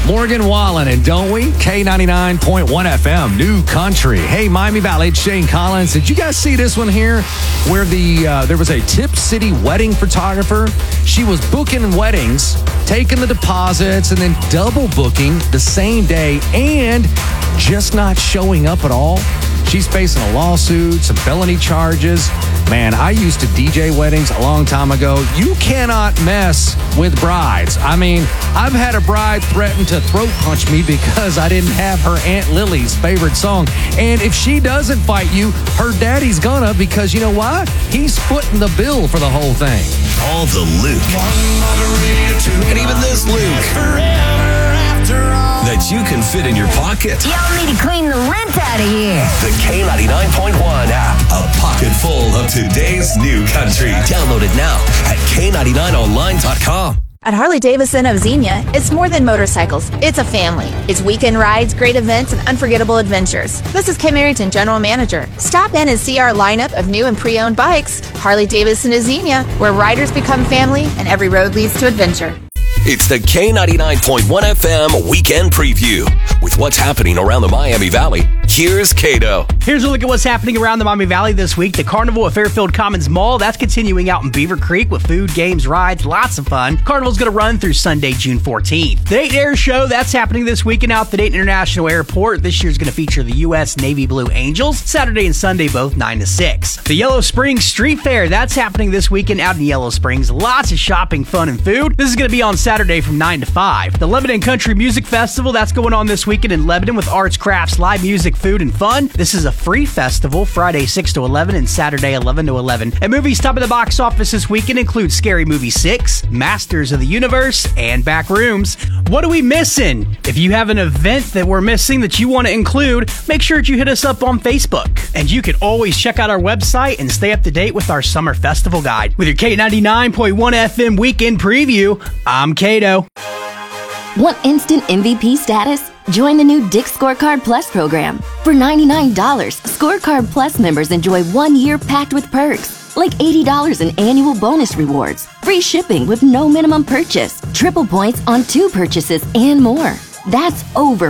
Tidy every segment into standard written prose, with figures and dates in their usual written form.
Morgan Wallen, and don't we? K99.1 FM, New Country. Hey, Miami Valley, it's Shane Collins. Did you guys see this one here where there was a Tip City wedding photographer? She was booking weddings, taking the deposits, and then double booking the same day and just not showing up at all. She's facing a lawsuit, some felony charges. Man, I used to DJ weddings a long time ago. You cannot mess with brides. I mean, I've had a bride threaten to throat punch me because I didn't have her Aunt Lily's favorite song. And if she doesn't fight you, her daddy's gonna, because you know why? He's footing the bill for the whole thing. All the Luke. And even this Luke. That you can fit in your pocket. Y'all need to clean the lint out of here. The K99.1 app. A pocket full of today's new country. Download it now at K99online.com. At Harley-Davidson of Xenia, it's more than motorcycles. It's a family. It's weekend rides, great events, and unforgettable adventures. This is Kim Arrington, General Manager. Stop in and see our lineup of new and pre-owned bikes. Harley-Davidson of Xenia, where riders become family and every road leads to adventure. It's the K99.1 FM Weekend Preview. With what's happening around the Miami Valley, here's Cato. Here's a look at what's happening around the Miami Valley this week. The Carnival at Fairfield Commons Mall, that's continuing out in Beaver Creek with food, games, rides, lots of fun. Carnival's going to run through Sunday, June 14th. The Dayton Air Show, that's happening this weekend out at the Dayton International Airport. This year's going to feature the U.S. Navy Blue Angels, Saturday and Sunday, both 9 to 6. The Yellow Springs Street Fair, that's happening this weekend out in Yellow Springs. Lots of shopping, fun, and food. This is going to be on Saturday from 9 to 5. The Lebanon Country Music Festival, that's going on this weekend in Lebanon with arts, crafts, live music, food, and fun. This is a free festival, Friday 6 to 11 and Saturday 11 to 11. And movies top of the box office this weekend include Scary Movie 6, Masters of the Universe, and Backrooms. What are we missing? If you have an event that we're missing that you want to include, make sure that you hit us up on Facebook. And you can always check out our website and stay up to date with our summer festival guide. With your K99.1 FM Weekend Preview, I'm Cato. Want instant MVP status? Join the new Dick's Scorecard Plus program. For $99, Scorecard Plus members enjoy 1 year packed with perks, like $80 in annual bonus rewards, free shipping with no minimum purchase, triple points on 2 purchases, and more. That's over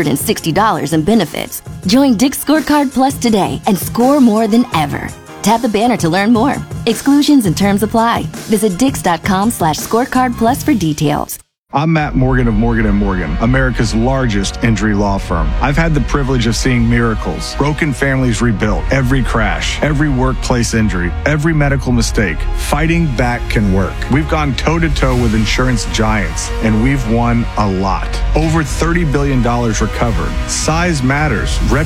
$160 in benefits. Join Dick's Scorecard Plus today and score more than ever. Tap the banner to learn more. Exclusions and terms apply. Visit dix.com/scorecardplus for details. I'm Matt Morgan of Morgan & Morgan, America's largest injury law firm. I've had the privilege of seeing miracles, broken families rebuilt, every crash, every workplace injury, every medical mistake. Fighting back can work. We've gone toe-to-toe with insurance giants, and we've won a lot. Over $30 billion recovered. Size matters.